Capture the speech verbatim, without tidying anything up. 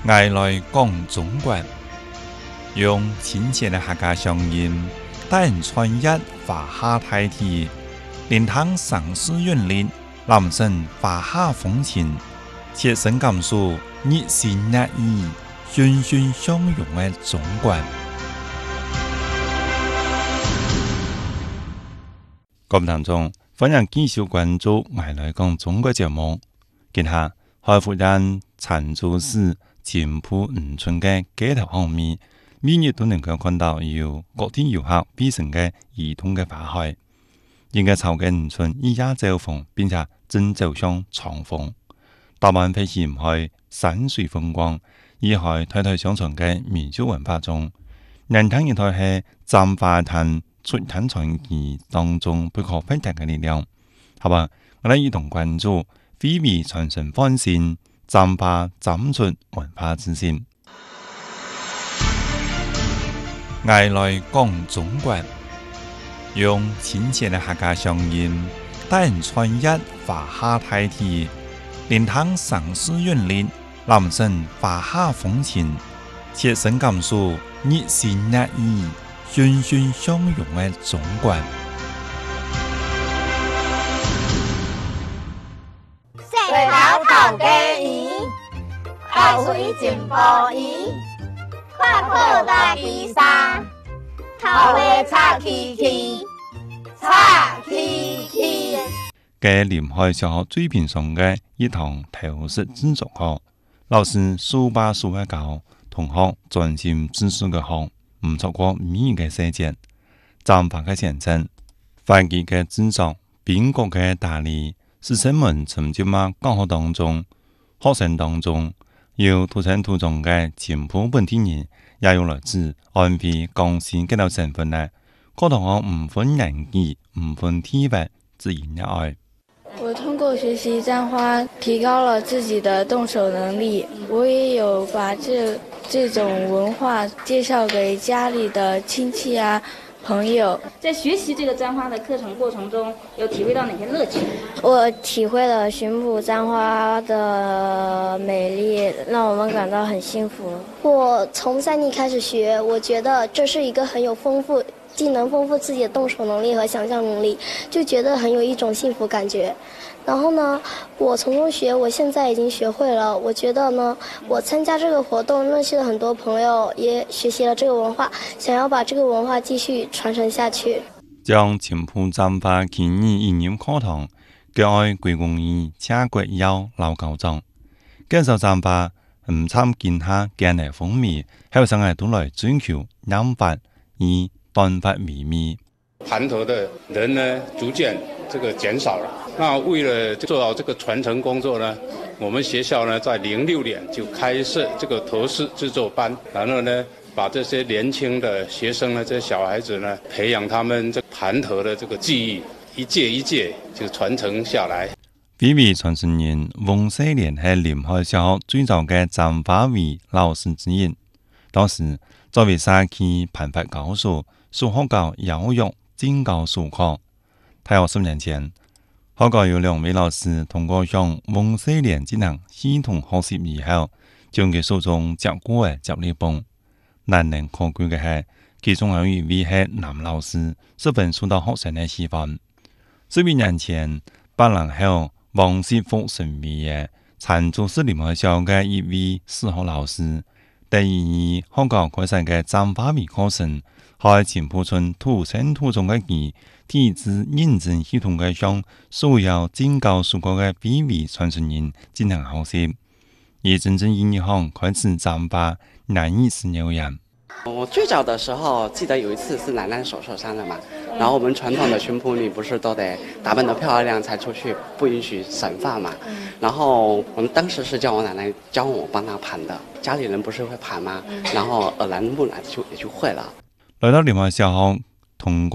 爱来讲中国，用亲切的客家乡音，带人穿越华夏大地，聆听城市韵律，人生华夏风情，切身感受热情热意、欣欣向荣的中国。各位听众，欢迎继续关注《爱来讲中国》节目。今下海富人长洲市前埔渔村的街头巷面，每日都能够看到有各地游客必成的兒童嘅花海。應該草嘅漁村依家走風，並且正走向長風。大部分飛行喺山水風光，以喺代代相傳嘅民俗文化中，人聽一台係簪花壇出產傳奇當中不可分割嘅力量。好吧，我哋一同關注非遺傳承方線。簪花簪出文化之聲，愛來講中國，用親切的客家鄉音，帶人穿越華夏大地，聆聽城市韻律，人生華夏風情，切身感受熱情熱意、欣欣向榮的中國。 細頭頭嘅魚，口水真波魚，看破大地沙，頭尾擦起起，擦起起。 嘅臨海小學最平常嘅一堂頭式製作課，老師數把數嘅教，同學專心致志嘅學，唔錯過每日嘅細節。簪花嘅前程，花季嘅製作，邊個嘅打理。師生們曾經喺教學當中、學生當中，有土生土長嘅前埔本地人，也有來自安徽、江西幾條省份嘅，各同學唔分年紀、唔分體域，自然熱愛。 我通過學習簪花，提高了自己的動手能力。我也有把這這種文化介紹給家裡的親戚啊。朋友在學習這個簪花的課程過程中，有體會到哪些樂趣？ 我體會了巡捕簪花的美麗，讓我們感到很幸福。 我從三年開始學，我覺得這是一個很有豐富，既能豐富自己的動手能力和想象能力，就覺得很有一種幸福感覺。然後呢，我從中學，我現在已經學會了。我覺得呢，我參加這個活動，認識了很多朋友，也學習了這個文化，想要把這個文化繼續傳承下去。 將前埔簪花建議應用課堂，叫愛歸功於車國友老校長。介紹簪花唔參見下鏡嚟風靡，後生係都來追求染髮以斷髮為美。 盤頭的人呢，逐漸這個減少了。那為了做好這個傳承工作呢，我們學校呢在零六年就開設這個頭飾製作班，然後呢把這些年輕的學生呢，這些小孩子呢，培養他們這盤頭的這個技藝，一屆一屆就傳承下來。 非遺傳承人翁世蓮係臨海小學最早嘅簪花藝老師之一。當時作為社區盤髮教授，數學教教育精教授課。大學十年前，學校有兩位老師通過向翁世蓮進行系統學習以後，將佢手中接過嘅接力棒。難能可貴嘅係，其中有一位係男老師，十分受到學生嘅喜歡。十幾年前，八零後王師傅成為嘅長洲市臨海小學嘅一位小學老師。第二年，學校開設嘅簪花藝課程，喺前埔村土生土長嘅佢，體質認真系統嘅向所有進教授過嘅非遺傳承人進行學習，而真正意義上開始簪花難以是牛人。 我最早的時候記得有一次是奶奶手受傷了嘛，然後我們傳統的巡捕女不是都得打扮得漂亮才出去，不允許散髮嘛。然後我們當時是叫我奶奶教我幫她盤的，家裡人不是會盤嗎？然後耳濡目染就也就會了。 來到臨海小學，通過